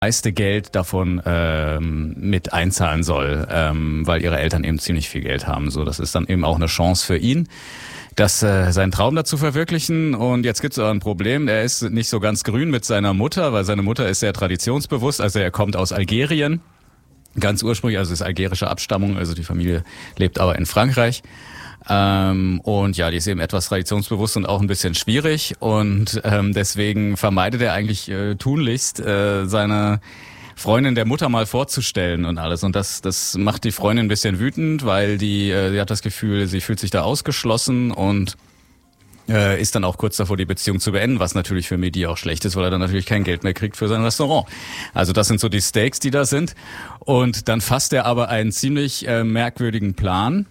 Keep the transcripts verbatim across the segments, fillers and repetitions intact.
meiste Geld davon ähm, mit einzahlen soll, ähm, weil ihre Eltern eben ziemlich viel Geld haben. So, das ist dann eben auch eine Chance für ihn, das äh, seinen Traum dazu verwirklichen. Und jetzt gibt es aber ein Problem, er ist nicht so ganz grün mit seiner Mutter, weil seine Mutter ist sehr traditionsbewusst, also er kommt aus Algerien, ganz ursprünglich, also ist algerische Abstammung, also die Familie lebt aber in Frankreich. Ähm, und ja, die ist eben etwas traditionsbewusst und auch ein bisschen schwierig und ähm, deswegen vermeidet er eigentlich äh, tunlichst äh, seine Freundin der Mutter mal vorzustellen und alles. Und das das macht die Freundin ein bisschen wütend, weil die, äh, die hat das Gefühl, sie fühlt sich da ausgeschlossen und äh, ist dann auch kurz davor, die Beziehung zu beenden, was natürlich für Mehdi auch schlecht ist, weil er dann natürlich kein Geld mehr kriegt für sein Restaurant. Also das sind so die Stakes, die da sind. Und dann fasst er aber einen ziemlich äh, merkwürdigen Plan.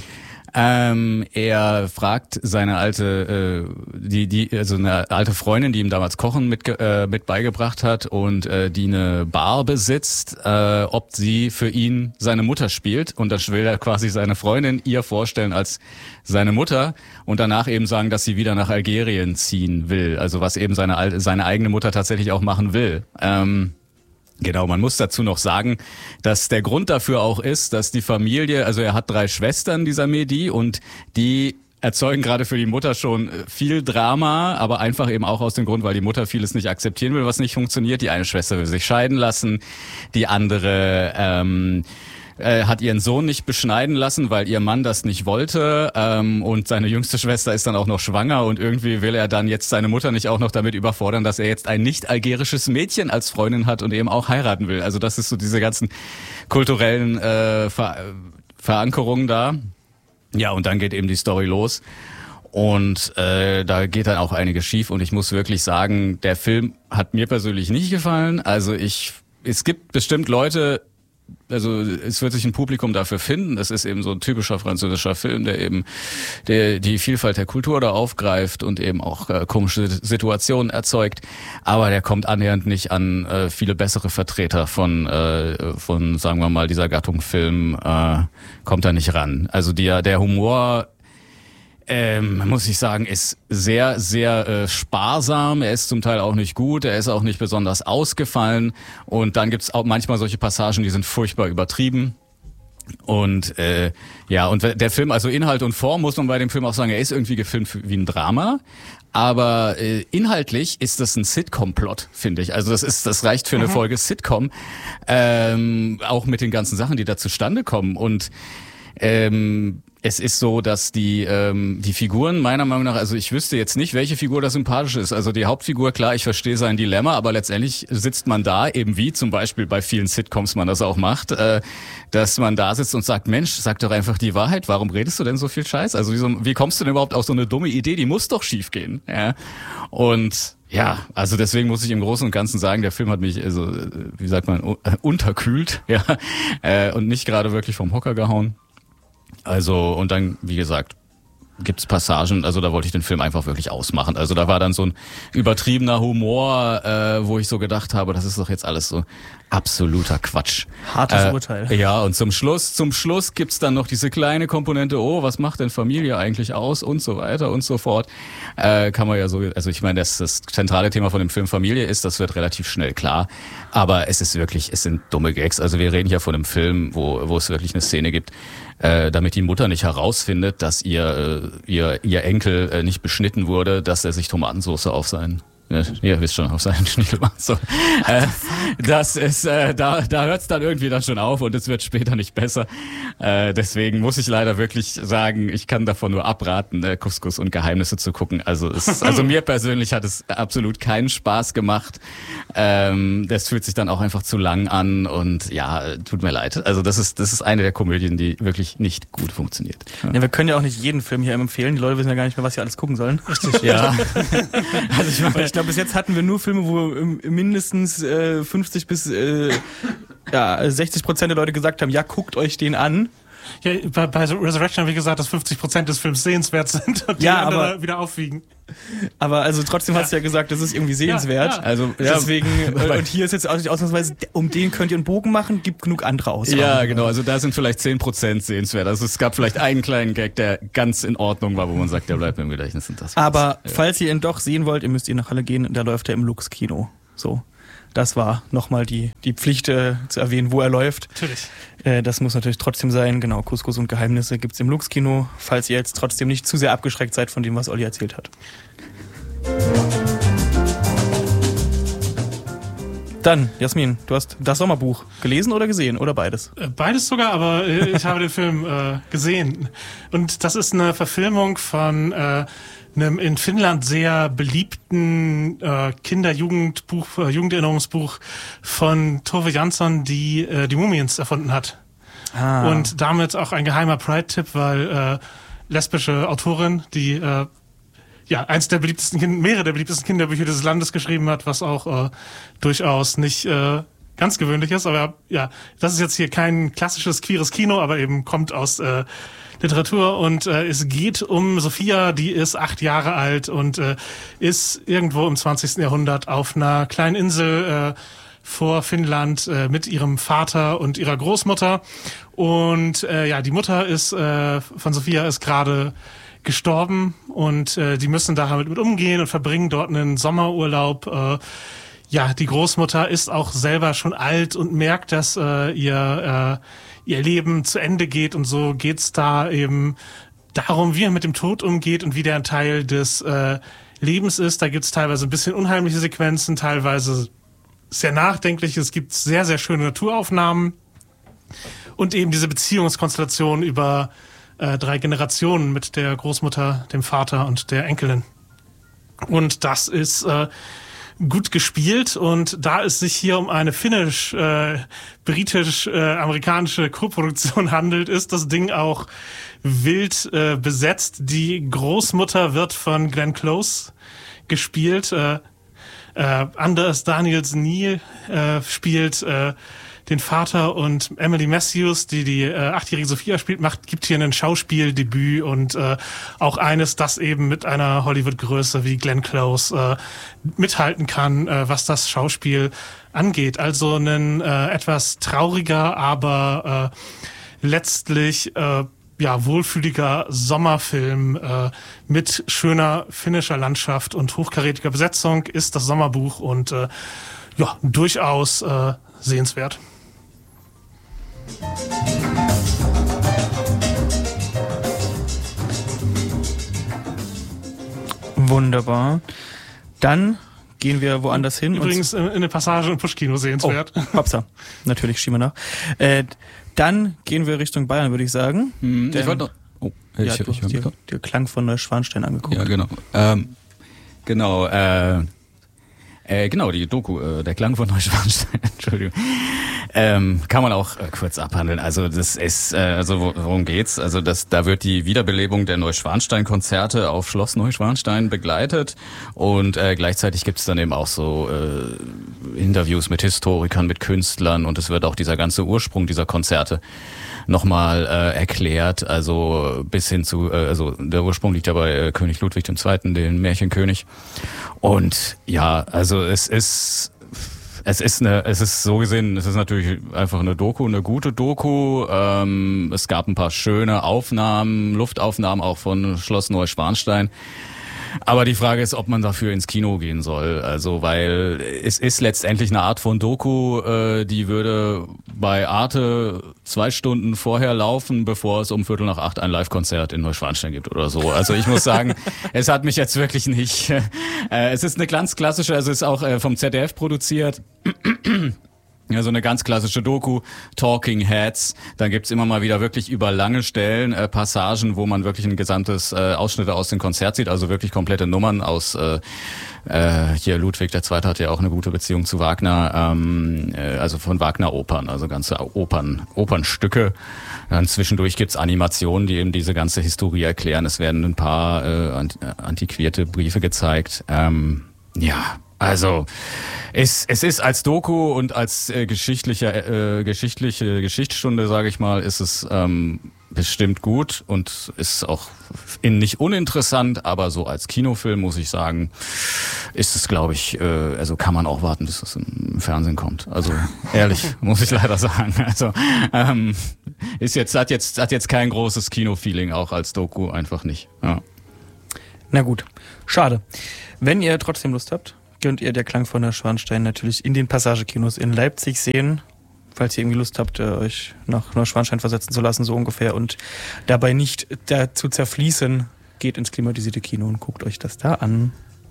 Ähm, er fragt seine alte, äh, die, die, also eine alte Freundin, die ihm damals Kochen mit, äh, mit beigebracht hat und äh, die eine Bar besitzt, äh, ob sie für ihn seine Mutter spielt. Und dann will er quasi seine Freundin ihr vorstellen als seine Mutter und danach eben sagen, dass sie wieder nach Algerien ziehen will. Also was eben seine, seine eigene Mutter tatsächlich auch machen will. Ähm, Genau, man muss dazu noch sagen, dass der Grund dafür auch ist, dass die Familie, also er hat drei Schwestern, dieser Mehdi, und die erzeugen gerade für die Mutter schon viel Drama, aber einfach eben auch aus dem Grund, weil die Mutter vieles nicht akzeptieren will, was nicht funktioniert. Die eine Schwester will sich scheiden lassen, die andere ähm, äh, hat ihren Sohn nicht beschneiden lassen, weil ihr Mann das nicht wollte, ähm, und seine jüngste Schwester ist dann auch noch schwanger und irgendwie will er dann jetzt seine Mutter nicht auch noch damit überfordern, dass er jetzt ein nicht algerisches Mädchen als Freundin hat und eben auch heiraten will. Also das ist so diese ganzen kulturellen äh, Ver- Verankerungen da. Ja, und dann geht eben die Story los. Und äh, da geht dann auch einiges schief und ich muss wirklich sagen, der Film hat mir persönlich nicht gefallen. Also ich, es gibt bestimmt Leute, also es wird sich ein Publikum dafür finden. Das ist eben so ein typischer französischer Film, der eben der die Vielfalt der Kultur da aufgreift und eben auch äh, komische Situationen erzeugt. Aber der kommt annähernd nicht an äh, viele bessere Vertreter von äh, von sagen wir mal dieser Gattung Film äh, kommt da nicht ran. Also der der Humor, Ähm, muss ich sagen, ist sehr, sehr äh, sparsam. Er ist zum Teil auch nicht gut. Er ist auch nicht besonders ausgefallen. Und dann gibt's auch manchmal solche Passagen, die sind furchtbar übertrieben. Und äh, ja, und der Film, also Inhalt und Form, muss man bei dem Film auch sagen, er ist irgendwie gefilmt wie ein Drama. Aber äh, inhaltlich ist das ein Sitcom-Plot, finde ich. Also das ist, das reicht für eine mhm. Folge Sitcom. Ähm, auch mit den ganzen Sachen, die da zustande kommen. Und ähm, es ist so, dass die ähm, die Figuren meiner Meinung nach, also ich wüsste jetzt nicht, welche Figur da sympathisch ist. Also die Hauptfigur, klar, ich verstehe sein Dilemma, aber letztendlich sitzt man da, eben wie zum Beispiel bei vielen Sitcoms man das auch macht, äh, dass man da sitzt und sagt, Mensch, sag doch einfach die Wahrheit, warum redest du denn so viel Scheiß? Also wie, so, wie kommst du denn überhaupt auf so eine dumme Idee, die muss doch schief gehen. Ja? Und ja, also deswegen muss ich im Großen und Ganzen sagen, der Film hat mich, also wie sagt man, unterkühlt, ja, äh, und nicht gerade wirklich vom Hocker gehauen. Also, und dann, wie gesagt, gibt's Passagen, also da wollte ich den Film einfach wirklich ausmachen. Also da war dann so ein übertriebener Humor, äh, wo ich so gedacht habe, das ist doch jetzt alles so absoluter Quatsch. Hartes äh, Urteil. Ja, und zum Schluss, zum Schluss gibt's dann noch diese kleine Komponente, oh, was macht denn Familie eigentlich aus und so weiter und so fort. Äh, kann man ja so, also ich meine, das, das zentrale Thema von dem Film Familie ist, das wird relativ schnell klar, aber es ist wirklich, es sind dumme Gags. Also wir reden hier von einem Film, wo, wo es wirklich eine Szene gibt, äh, damit die Mutter nicht herausfindet, dass ihr, äh, ihr, ihr Enkel äh, nicht beschnitten wurde, dass er sich Tomatensauce auf seinen Ja, ihr wisst schon, auf seinen Schniedel macht. So. Äh, das ist, äh, da, da hört's dann irgendwie dann schon auf und es wird später nicht besser. Äh, deswegen muss ich leider wirklich sagen, ich kann davon nur abraten, äh, Couscous und Geheimnisse zu gucken. Also, es, also mir persönlich hat es absolut keinen Spaß gemacht. Ähm, das fühlt sich dann auch einfach zu lang an und ja, tut mir leid. Also das ist, das ist eine der Komödien, die wirklich nicht gut funktioniert. Ja, ja, wir können ja auch nicht jeden Film hier empfehlen. Die Leute wissen ja gar nicht mehr, was sie alles gucken sollen. Richtig. Ja. Also ich meine, ich glaube, bis jetzt hatten wir nur Filme, wo mindestens äh, fünfzig bis äh, ja, sechzig Prozent der Leute gesagt haben, ja, guckt euch den an. Ja, bei, bei Resurrection habe ich gesagt, dass fünfzig Prozent des Films sehenswert sind und die ja, andere aber, wieder aufwiegen. Aber also trotzdem ja. hast du ja gesagt, das ist irgendwie sehenswert. Ja, ja. Also ja, deswegen und hier ist jetzt auch nicht ausnahmsweise, um den könnt ihr einen Bogen machen, gibt genug andere Auswahl. Ja, genau. Also da sind vielleicht zehn Prozent sehenswert. Also es gab vielleicht einen kleinen Gag, der ganz in Ordnung war, wo man sagt, der bleibt mir im Gedächtnis. Und das aber ja. falls ihr ihn doch sehen wollt, ihr müsst ihr nach Halle gehen, da läuft er im Lux Kino. So. das war nochmal die, die Pflicht äh, zu erwähnen, wo er läuft. Natürlich. Äh, das muss natürlich trotzdem sein. Genau, Couscous und Geheimnisse gibt's im Lux-Kino, falls ihr jetzt trotzdem nicht zu sehr abgeschreckt seid von dem, was Olli erzählt hat. Dann, Jasmin, du hast das Sommerbuch gelesen oder gesehen oder beides? Beides sogar, aber äh, ich habe den Film äh, gesehen. Und das ist eine Verfilmung von äh, einem in Finnland sehr beliebten äh, Kinder-Jugendbuch, äh, Jugenderinnerungsbuch von Tove Jansson, die äh, die Mumiens erfunden hat. Ah. Und damit auch ein geheimer Pride-Tipp, weil äh, lesbische Autorin, die äh, ja eins der beliebtesten, kind- mehrere der beliebtesten Kinderbücher dieses Landes geschrieben hat, was auch äh, durchaus nicht äh, ganz gewöhnlich ist. Aber ja, das ist jetzt hier kein klassisches queeres Kino, aber eben kommt aus äh, Literatur und äh, es geht um Sophia, die ist acht Jahre alt und äh, ist irgendwo im zwanzigsten Jahrhundert auf einer kleinen Insel äh, vor Finnland äh, mit ihrem Vater und ihrer Großmutter. Und äh, ja, die Mutter ist äh, von Sophia ist gerade gestorben und äh, die müssen da damit mit umgehen und verbringen dort einen Sommerurlaub. Äh, ja, die Großmutter ist auch selber schon alt und merkt, dass äh, ihr äh, ihr Leben zu Ende geht und so geht's da eben darum, wie er mit dem Tod umgeht und wie der ein Teil des äh, Lebens ist. Da gibt's teilweise ein bisschen unheimliche Sequenzen, teilweise sehr nachdenklich. Es gibt sehr, sehr schöne Naturaufnahmen und eben diese Beziehungskonstellation über äh, drei Generationen mit der Großmutter, dem Vater und der Enkelin. Und das ist äh, gut gespielt und da es sich hier um eine finnisch-britisch-amerikanische äh, Koproduktion handelt, ist das Ding auch wild äh, besetzt. Die Großmutter wird von Glenn Close gespielt. Äh, äh, Anders Daniels Neal äh, spielt äh, den Vater und Emily Matthews, die die äh, achtjährige Sophia spielt, macht, gibt hier ein Schauspieldebüt und äh, auch eines, das eben mit einer Hollywood-Größe wie Glenn Close äh, mithalten kann, äh, was das Schauspiel angeht. Also ein äh, etwas trauriger, aber äh, letztlich äh, ja wohlfühliger Sommerfilm äh, mit schöner finnischer Landschaft und hochkarätiger Besetzung ist das Sommerbuch und äh, ja durchaus äh, sehenswert. Wunderbar. Dann gehen wir woanders hin. Übrigens in eine Passage im Pushkino sehenswert. Oh, Hopsa. Natürlich, schieben wir nach. Äh, dann gehen wir Richtung Bayern, würde ich sagen. Hm, Denn, ich wollte noch. Oh, ja, ich, du ich, hast ich, dir, dir Klang von Neuschwanstein angeguckt. Ja, genau. Ähm, genau, äh, äh, genau, die Doku, äh, der Klang von Neuschwanstein, Entschuldigung. Ähm, kann man auch äh, kurz abhandeln. Also das ist, äh, also worum geht's? Also das, da wird die Wiederbelebung der Neuschwanstein-Konzerte auf Schloss Neuschwanstein begleitet und äh, gleichzeitig gibt's dann eben auch so äh, Interviews mit Historikern, mit Künstlern und es wird auch dieser ganze Ursprung dieser Konzerte nochmal äh, erklärt, also bis hin zu, äh, also der Ursprung liegt ja bei äh, König Ludwig der Zweite., den Märchenkönig. Und ja, also es ist Es ist eine, es ist so gesehen, es ist natürlich einfach eine Doku, eine gute Doku. Ähm, es gab ein paar schöne Aufnahmen, Luftaufnahmen auch von Schloss Neuschwanstein. Aber die Frage ist, ob man dafür ins Kino gehen soll. Also, weil es ist letztendlich eine Art von Doku, äh, die würde bei Arte zwei Stunden vorher laufen, bevor es um Viertel nach acht ein Live-Konzert in Neuschwanstein gibt oder so. Also ich muss sagen, es hat mich jetzt wirklich nicht. Äh, es ist eine ganz klassische, also es ist auch äh, vom Z D F produziert. Ja, so eine ganz klassische Doku, Talking Heads. Dann gibt's immer mal wieder wirklich über lange Stellen äh, Passagen, wo man wirklich ein gesamtes äh, Ausschnitte aus dem Konzert sieht, also wirklich komplette Nummern aus äh, äh, hier Ludwig der Zweite hat ja auch eine gute Beziehung zu Wagner, ähm, äh, also von Wagner Opern, also ganze Opern, Opernstücke. Dann zwischendurch gibt's Animationen, die eben diese ganze Historie erklären. Es werden ein paar äh, antiquierte Briefe gezeigt. Ähm, ja. Also es, es ist als Doku und als äh, geschichtliche, äh, geschichtliche Geschichtsstunde, sage ich mal, ist es ähm, bestimmt gut und ist auch in nicht uninteressant, aber so als Kinofilm muss ich sagen, ist es, glaube ich, äh, also kann man auch warten, bis es im Fernsehen kommt. Also ehrlich, muss ich leider sagen. Also ähm, ist jetzt hat jetzt hat jetzt kein großes Kinofeeling, auch als Doku einfach nicht. Ja. Na gut, schade. Wenn ihr trotzdem Lust habt, könnt ihr Der Klang von Neuschwanstein natürlich in den Passagekinos in Leipzig sehen, falls ihr irgendwie Lust habt, euch nach Neuschwanstein versetzen zu lassen, so ungefähr, und dabei nicht dazu zerfließen, geht ins klimatisierte Kino und guckt euch das da an.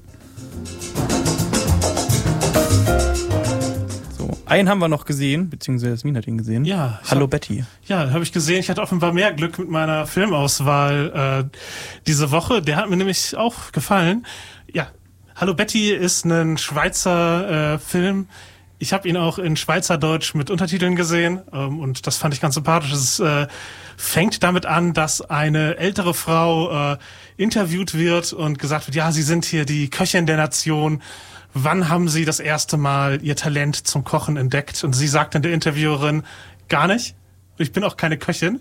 So, einen haben wir noch gesehen, beziehungsweise Jasmin hat ihn gesehen. Ja. Hallo hab, Betty. Ja, habe ich gesehen. Ich hatte offenbar mehr Glück mit meiner Filmauswahl äh, diese Woche. Der hat mir nämlich auch gefallen. Ja, Hallo Betty ist ein Schweizer äh, Film. Ich habe ihn auch in Schweizerdeutsch mit Untertiteln gesehen ähm, und das fand ich ganz sympathisch. Es äh, fängt damit an, dass eine ältere Frau äh, interviewt wird und gesagt wird, ja, Sie sind hier die Köchin der Nation. Wann haben Sie das erste Mal Ihr Talent zum Kochen entdeckt? Und sie sagt dann der Interviewerin, gar nicht. Ich bin auch keine Köchin.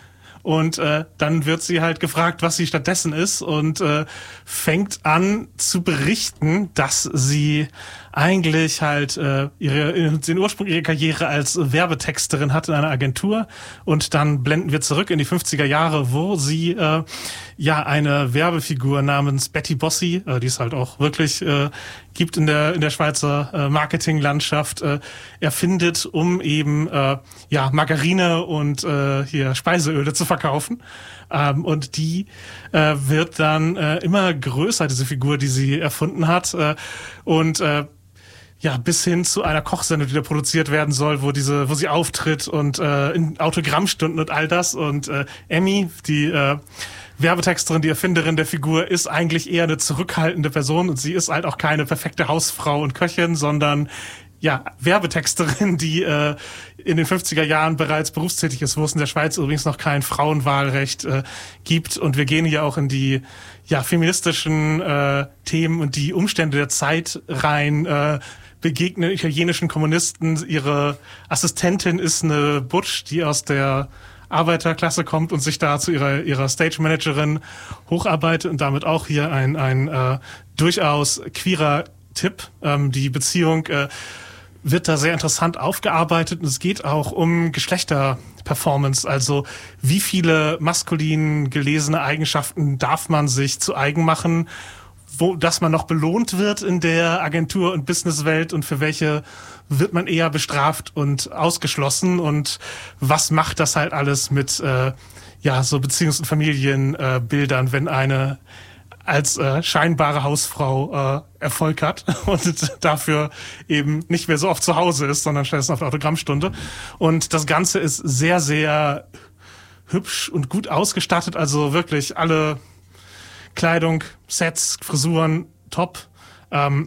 Und äh, dann wird sie halt gefragt, was sie stattdessen ist und äh, fängt an zu berichten, dass sie eigentlich halt äh, ihre den Ursprung ihrer Karriere als Werbetexterin hat in einer Agentur. Und dann blenden wir zurück in die fünfziger Jahre, wo sie äh, ja eine Werbefigur namens Betty Bossi, äh, die es halt auch wirklich äh, gibt in der in der Schweizer äh, Marketinglandschaft, äh, erfindet, um eben äh, ja Margarine und äh, hier Speiseöle zu verkaufen. Ähm, und die äh, wird dann äh, immer größer, diese Figur, die sie erfunden hat. Äh, und äh, ja, bis hin zu einer Kochsendung, die da produziert werden soll, wo diese, wo sie auftritt und äh, in Autogrammstunden und all das. Und äh, Emmy, die äh, Werbetexterin, die Erfinderin der Figur, ist eigentlich eher eine zurückhaltende Person und sie ist halt auch keine perfekte Hausfrau und Köchin, sondern ja, Werbetexterin, die äh, in den fünfziger Jahren bereits berufstätig ist, wo es in der Schweiz übrigens noch kein Frauenwahlrecht äh, gibt. Und wir gehen hier auch in die ja feministischen äh, Themen und die Umstände der Zeit rein, äh, begegnen italienischen Kommunisten. Ihre Assistentin ist eine Butch, die aus der Arbeiterklasse kommt und sich da zu ihrer ihrer Stage-Managerin hocharbeitet und damit auch hier ein ein äh, durchaus queerer Tipp. Ähm, die Beziehung äh, wird da sehr interessant aufgearbeitet und es geht auch um Geschlechterperformance, also wie viele maskulin gelesene Eigenschaften darf man sich zu eigen machen, wo, dass man noch belohnt wird in der Agentur- und Businesswelt und für welche wird man eher bestraft und ausgeschlossen und was macht das halt alles mit äh, ja so Beziehungs- und Familienbildern, äh, wenn eine als äh, scheinbare Hausfrau äh, Erfolg hat und dafür eben nicht mehr so oft zu Hause ist, sondern stattdessen auf der Autogrammstunde. Und das Ganze ist sehr, sehr hübsch und gut ausgestattet, also wirklich alle Kleidung, Sets, Frisuren, top. Ähm,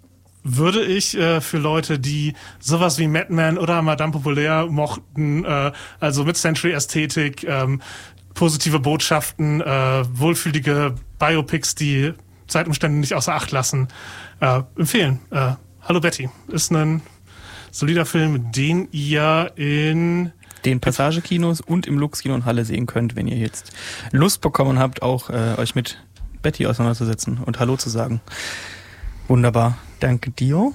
würde ich äh, für Leute, die sowas wie Mad Men oder Madame Populaire mochten, äh, also mit Century-Ästhetik, ähm, positive Botschaften, äh, wohlfühlige Biopics, die Zeitumstände nicht außer Acht lassen, äh, empfehlen. Äh, Hallo Betty ist ein solider Film, den ihr in den Passagekinos und im Lux-Kino in Halle sehen könnt, wenn ihr jetzt Lust bekommen habt, auch äh, euch mit Betty auseinanderzusetzen und Hallo zu sagen. Wunderbar. Danke dir.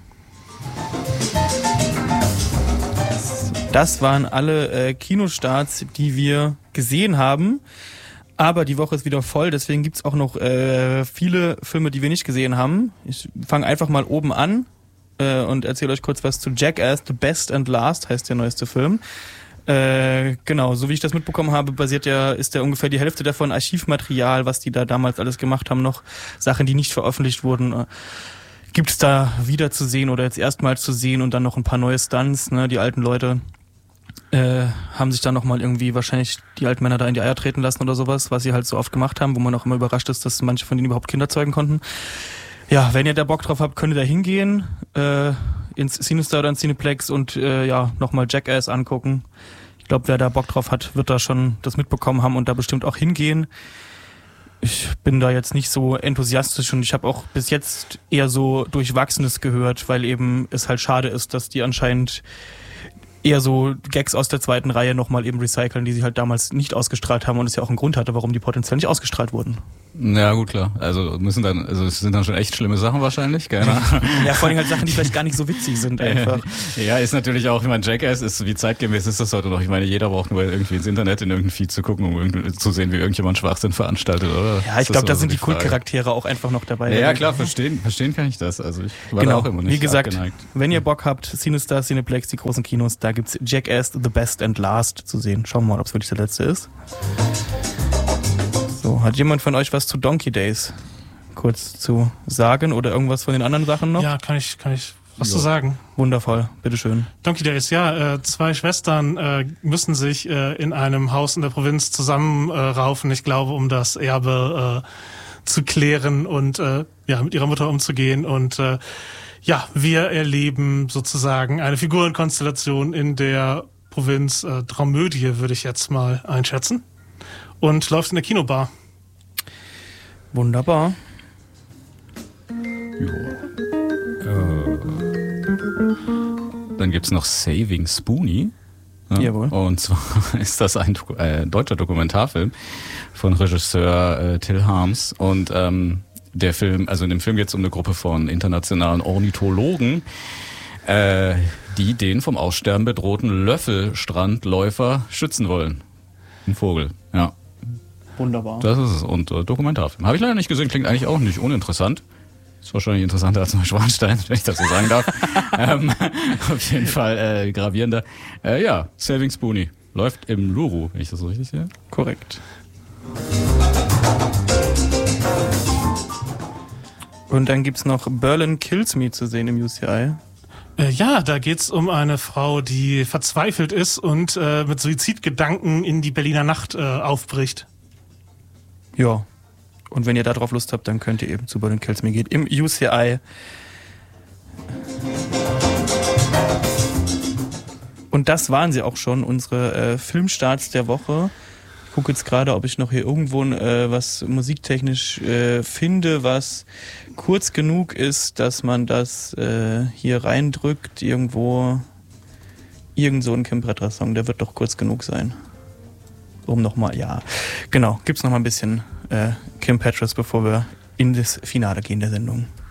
Das waren alle äh, Kinostarts, die wir gesehen haben. Aber die Woche ist wieder voll, deswegen gibt's auch noch äh, viele Filme, die wir nicht gesehen haben. Ich fange einfach mal oben an äh, und erzähle euch kurz was zu Jackass, The Best and Last heißt der neueste Film. Äh, genau, so wie ich das mitbekommen habe, basiert ja, ist ja ungefähr die Hälfte davon Archivmaterial, was die da damals alles gemacht haben, noch Sachen, die nicht veröffentlicht wurden. Äh, gibt's da wieder zu sehen oder jetzt erstmals zu sehen und dann noch ein paar neue Stunts, ne, die alten Leute Äh, haben sich dann nochmal irgendwie wahrscheinlich die alten Männer da in die Eier treten lassen oder sowas, was sie halt so oft gemacht haben, wo man auch immer überrascht ist, dass manche von denen überhaupt Kinder zeugen konnten. Ja, wenn ihr da Bock drauf habt, könnt ihr da hingehen, äh, ins Cinestar oder ins Cineplex und äh, ja, nochmal Jackass angucken. Ich glaube, wer da Bock drauf hat, wird da schon das mitbekommen haben und da bestimmt auch hingehen. Ich bin da jetzt nicht so enthusiastisch und ich habe auch bis jetzt eher so Durchwachsenes gehört, weil eben es halt schade ist, dass die anscheinend eher so Gags aus der zweiten Reihe nochmal eben recyceln, die sie halt damals nicht ausgestrahlt haben und es ja auch einen Grund hatte, warum die potenziell nicht ausgestrahlt wurden. Ja, gut, klar. Also müssen dann, also es sind dann schon echt schlimme Sachen wahrscheinlich, keine Ahnung. Ja, vor allem halt Sachen, die vielleicht gar nicht so witzig sind einfach. Ja, ist natürlich auch, ich meine, Jackass ist, wie zeitgemäß ist das heute noch? Ich meine, jeder braucht nur irgendwie ins Internet, in irgendein Feed zu gucken, um irgendwie zu sehen, wie irgendjemand Schwachsinn veranstaltet, oder? Ja, ich glaube, da sind die Kultcharaktere auch einfach noch dabei. Ja, ja, klar, verstehen, verstehen kann ich das. Also ich war genau. da auch immer nicht Wie gesagt, abgeneigt. wenn ihr Bock habt, CineStar, Cineplex, die großen Kinos, da gibt's Jackass The Best and Last zu sehen. Schauen wir mal, ob es wirklich der letzte ist. So, hat jemand von euch was zu Donkey Days kurz zu sagen oder irgendwas von den anderen Sachen noch? Ja, kann ich, kann ich was Ja. zu sagen. Wundervoll, bitteschön. Donkey Days, ja, äh, zwei Schwestern äh, müssen sich äh, in einem Haus in der Provinz zusammenraufen, äh, ich glaube, um das Erbe äh, zu klären und äh, ja, mit ihrer Mutter umzugehen. Und äh, ja, wir erleben sozusagen eine Figurenkonstellation in der Provinz, äh, Dramödie, würde ich jetzt mal einschätzen. Und läuft in der Kinobar. Wunderbar. Äh, dann gibt's noch Saving Spoonie. Ja, Jawohl. Und zwar ist das ein Doku- äh, deutscher Dokumentarfilm von Regisseur äh, Till Harms. Und ähm, der Film, also in dem Film geht es um eine Gruppe von internationalen Ornithologen, äh, die den vom Aussterben bedrohten Löffelstrandläufer schützen wollen. Ein Vogel, ja. Wunderbar. Das ist es. Und äh, Dokumentarfilm. Habe ich leider nicht gesehen, klingt eigentlich auch nicht uninteressant. Ist wahrscheinlich interessanter als Neuschwanstein, wenn ich das so sagen darf. ähm, auf jeden Fall äh, gravierender. Äh, ja, Saving Spoonie. Läuft im Luru, wenn ich das so richtig sehe. Korrekt. Und dann gibt's noch Berlin Kills Me zu sehen im U C I. Äh, ja, da geht's um eine Frau, die verzweifelt ist und äh, mit Suizidgedanken in die Berliner Nacht äh, aufbricht. Ja. Und wenn ihr da drauf Lust habt, dann könnt ihr eben zu Berlin Kills Me gehen im U C I. Und das waren sie auch schon, unsere äh, Filmstarts der Woche. Ich gucke jetzt gerade, ob ich noch hier irgendwo äh, was musiktechnisch äh, finde, was kurz genug ist, dass man das äh, hier reindrückt. Irgendwo, irgend so ein Kim Petras-Song, der wird doch kurz genug sein. Um nochmal, ja, genau, gibt's noch mal ein bisschen äh, Kim Petras, bevor wir in das Finale gehen der Sendung.